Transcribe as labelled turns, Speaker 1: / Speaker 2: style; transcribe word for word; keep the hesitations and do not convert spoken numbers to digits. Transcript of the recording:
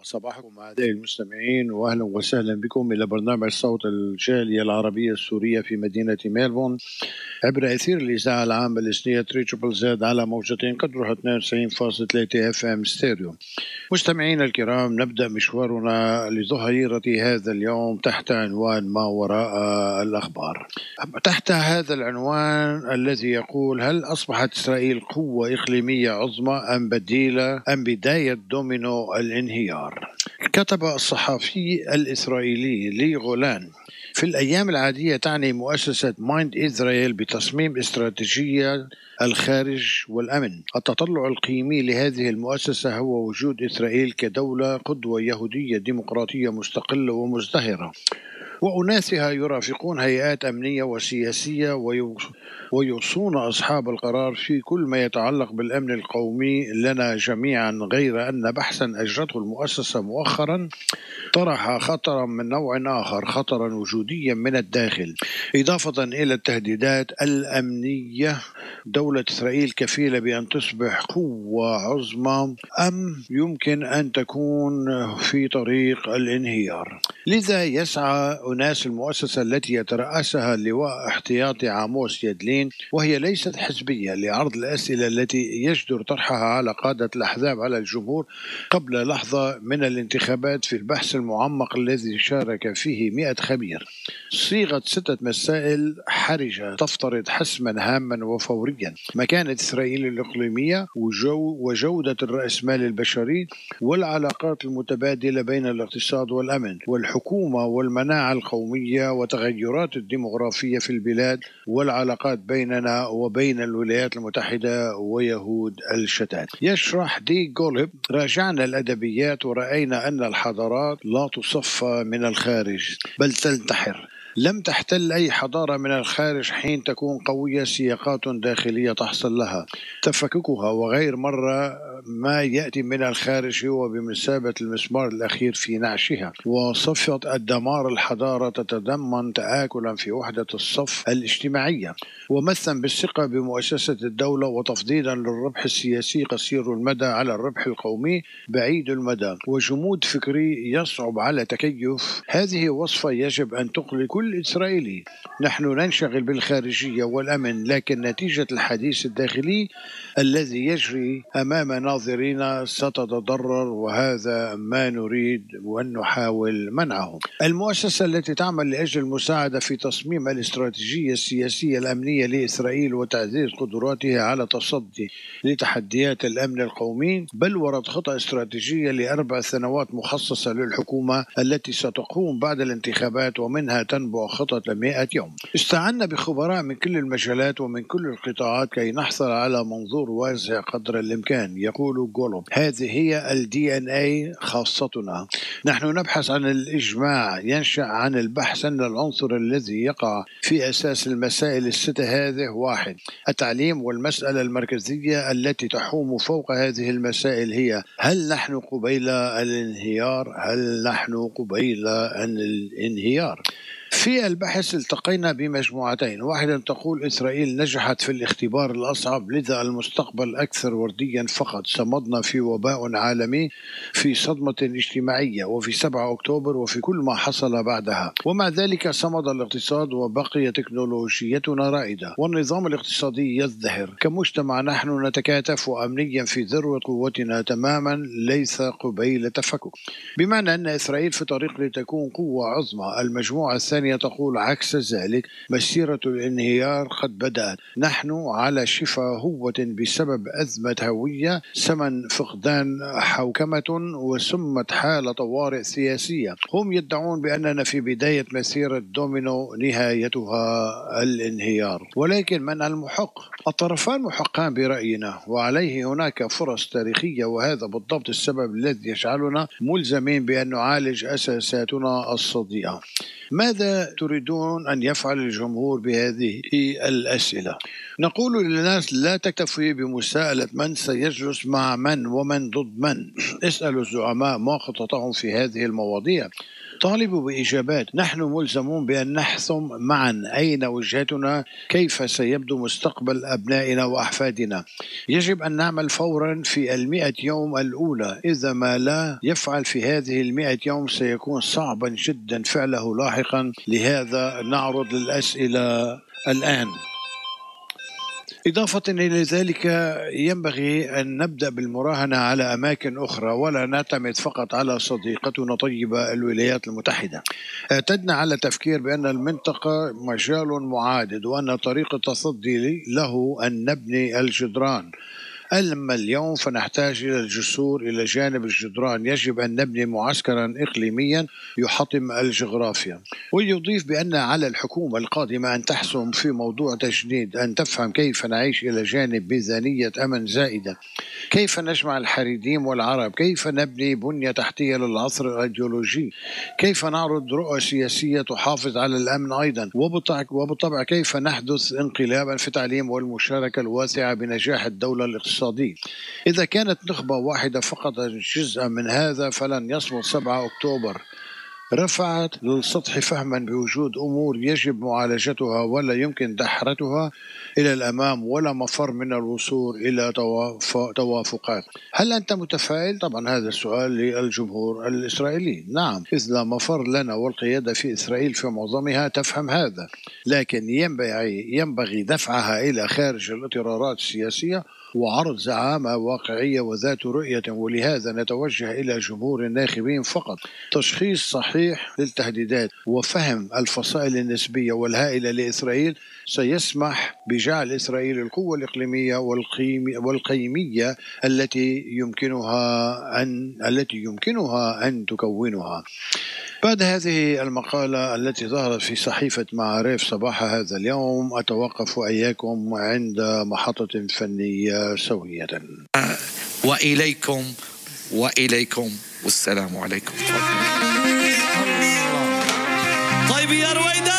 Speaker 1: صباحكم أعزائي المستمعين، وأهلا وسهلا بكم إلى برنامج صوت الجالية العربية السورية في مدينة ميلبورن عبر أثير الإذاعة العامة الإسنية تريبل زد على موجتين قدرها اثنين وتسعين فاصلة ثلاثة اف ام ستيريو. مستمعينا الكرام، نبدأ مشوارنا لظهيرة هذا اليوم تحت عنوان ما وراء الأخبار. تحت هذا العنوان الذي يقول: هل أصبحت إسرائيل قوة إقليمية عظمى أم بديلة أم بداية دومينو الانهيار؟ كتب الصحفي الإسرائيلي لي غولان: في الأيام العادية تعني مؤسسة مايند إسرائيل بتصميم استراتيجية الخارج والأمن. التطلع القيمي لهذه المؤسسة هو وجود إسرائيل كدولة قدوة يهودية ديمقراطية مستقلة ومزدهرة، وأناسها يرافقون هيئات أمنية وسياسية ويوصون أصحاب القرار في كل ما يتعلق بالأمن القومي لنا جميعا، غير أن بحثا أجرته المؤسسة مؤخرا طرح خطرا من نوع آخر، خطرا وجوديا من الداخل، إضافة إلى التهديدات الأمنية. دولة إسرائيل كفيلة بأن تصبح قوة عظمى أم يمكن أن تكون في طريق الانهيار؟ لذا يسعى أناس المؤسسة التي يترأسها اللواء احتياطي عاموس يدلين، وهي ليست حزبية، لعرض الأسئلة التي يجدر طرحها على قادة الأحزاب على الجمهور قبل لحظة من الانتخابات في البحث المعمق الذي شارك فيه مئة خبير. صيغة ستة مسائل حرجة تفترض حسما هاما وفوريا: مكانة إسرائيل الإقليمية، وجو وجودة الرأسمال البشري، والعلاقات المتبادلة بين الاقتصاد والأمن، والحكومة والمناعة القومية، وتغيرات الديمغرافية في البلاد، والعلاقات بيننا وبين الولايات المتحدة ويهود الشتات. يشرح دي غولب: راجعنا الأدبيات ورأينا أن الحضارات لا تصفى من الخارج بل تنتحر. لم تحتل أي حضارة من الخارج حين تكون قوية سياقات داخلية تحصل لها تفككها، وغير مرة ما يأتي من الخارج هو بمثابة المسمار الأخير في نعشها. وصفة الدمار الحضارة تتضمن تآكلا في وحدة الصف الاجتماعية، ومثلا بالثقة بمؤسسة الدولة، وتفضيلا للربح السياسي قصير المدى على الربح القومي بعيد المدى، وجمود فكري يصعب على تكيف. هذه وصفة يجب أن تقلق كل إسرائيلي. نحن ننشغل بالخارجية والأمن، لكن نتيجة الحديث الداخلي الذي يجري أمام ناظرين ستتضرر، وهذا ما نريد وأن نحاول منعه. المؤسسة التي تعمل لأجل المساعدة في تصميم الاستراتيجية السياسية الأمنية لإسرائيل وتعزيز قدراتها على التصدي لتحديات الأمن القومي بلورت خطة استراتيجية لأربع سنوات مخصصة للحكومة التي ستقوم بعد الانتخابات، ومنها تنبع خطة لمئة يوم. استعنا بخبراء من كل المجالات ومن كل القطاعات كي نحصل على منظور واسع قدر الإمكان. يقول غولوب: هذه هي الدي ان اي خاصتنا. نحن نبحث عن الإجماع ينشأ عن البحث أن العنصر الذي يقع في أساس المسائل الستة هذه: واحد، التعليم. والمسألة المركزية التي تحوم فوق هذه المسائل هي: هل نحن قبيل الانهيار؟ هل نحن قبيل الانهيار؟ في البحث التقينا بمجموعتين: واحدة تقول إسرائيل نجحت في الاختبار الأصعب، لذا المستقبل أكثر ورديا فقط. صمدنا في وباء عالمي، في صدمة اجتماعية، وفي سبعة أكتوبر، وفي كل ما حصل بعدها، ومع ذلك صمد الاقتصاد وبقي تكنولوجيتنا رائدة والنظام الاقتصادي يزدهر. كمجتمع نحن نتكاتف أمنيا في ذروة قوتنا تماما، ليس قبيل تفكك، بمعنى أن إسرائيل في طريق لتكون قوة عظمى. المجموعة الثانية تقول عكس ذلك: مسيرة الانهيار قد بدأت، نحن على شفا هوة بسبب أزمة هوية، ثمن فقدان حوكمة، وسمت حالة طوارئ سياسية. هم يدعون بأننا في بداية مسيرة دومينو نهايتها الانهيار، ولكن من المحق؟ الطرفان محقان برأينا، وعليه هناك فرص تاريخية، وهذا بالضبط السبب الذي يجعلنا ملزمين بأن نعالج أساساتنا الصديقة. ماذا تريدون أن يفعل الجمهور بهذه الأسئلة؟ نقول للناس: لا تكتفي بمساءلة من سيجلس مع من ومن ضد من. اسألوا الزعماء ما خططهم في هذه المواضيع. طالبوا بإجابات. نحن ملزمون بأن نحسم معا أين وجهتنا، كيف سيبدو مستقبل أبنائنا وأحفادنا. يجب أن نعمل فورا في المئة يوم الأولى، إذا ما لا يفعل في هذه المئة يوم سيكون صعبا جدا فعله لاحقا. لهذا نعرض الأسئلة الآن. إضافة إلى ذلك ينبغي أن نبدأ بالمراهنة على أماكن أخرى، ولا نعتمد فقط على صديقتنا طيبة الولايات المتحدة. اعتدنا على التفكير بأن المنطقة مجال معادد، وأن طريق التصدي له أن نبني الجدران. أما اليوم فنحتاج إلى الجسور إلى جانب الجدران. يجب أن نبني معسكرا إقليميا يحطم الجغرافيا. ويضيف بأن على الحكومة القادمة أن تحسم في موضوع تجنيد، أن تفهم كيف نعيش إلى جانب ميزانية أمن زائدة، كيف نجمع الحريديم والعرب، كيف نبني بنية تحتية للعصر الأيديولوجي، كيف نعرض رؤى سياسية تحافظ على الأمن أيضا، وبالطبع كيف نحدث انقلابا في التعليم والمشاركة الواسعة بنجاح الدولة الاقتصادية. إذا كانت نخبة واحدة فقط جزءا من هذا فلن يصمد سبعة أكتوبر. رفعت للسطح فهما بوجود أمور يجب معالجتها ولا يمكن دحرتها إلى الأمام، ولا مفر من الوصول إلى توافقات. هل أنت متفائل؟ طبعا هذا السؤال للجمهور الإسرائيلي. نعم، إذ لا مفر لنا، والقيادة في إسرائيل في معظمها تفهم هذا، لكن ينبغي, ينبغي دفعها إلى خارج الاضطرارات السياسية وعرض زعامة واقعية وذات رؤية. ولهذا نتوجه إلى جمهور الناخبين فقط تشخيص صحيح للتهديدات وفهم الفصائل النسبية والهائلة لإسرائيل سيسمح بجعل إسرائيل القوة الإقليمية والقيمية التي يمكنها أن التي يمكنها أن تكونها. بعد هذه المقالة التي ظهرت في صحيفة معارف صباح هذا اليوم، أتوقف إياكم عند محطة فنية سوية.
Speaker 2: وإليكم وإليكم والسلام عليكم. طيب يا رويدة.